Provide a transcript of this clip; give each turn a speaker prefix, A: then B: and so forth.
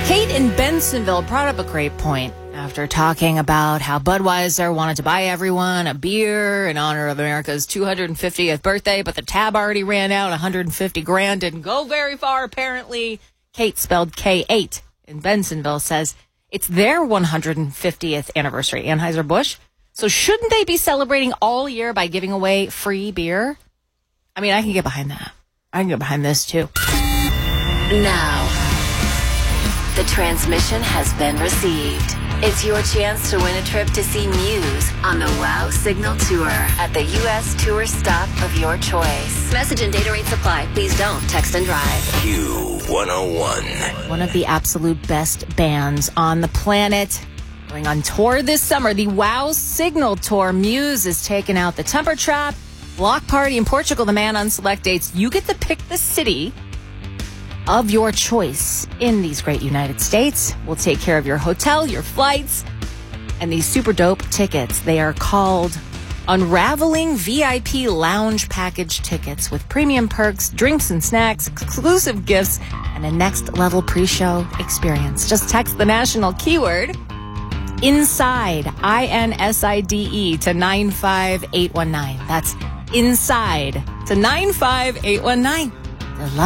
A: Kate in Bensonville brought up a great point after talking about how Budweiser wanted to buy everyone a beer in honor of America's 250th birthday, but the tab already ran out. 150 grand didn't go very far, apparently. Kate, spelled K8 in Bensonville, says it's their 150th anniversary, Anheuser-Busch. So shouldn't they be celebrating all year by giving away free beer? I mean, I can get behind that. I can get behind this, too.
B: Now, the transmission has been received. It's your chance to win a trip to see Muse on the WOW Signal Tour at the U.S. tour stop of your choice. Message and data rates apply. Please don't text and drive.
C: Q101.
A: One of the absolute best bands on the planet. Going on tour this summer, the WOW Signal Tour. Muse is taking out the Temper Trap. Block Party in Portugal, the man on select dates. You get to pick the city of your choice in these great United States. We'll take care of your hotel, your flights, and these super dope tickets. They are called Unraveling VIP Lounge Package tickets with premium perks, drinks and snacks, exclusive gifts, and a next-level pre-show experience. Just text the national keyword INSIDE, INSIDE, to 95819. That's INSIDE to 95819.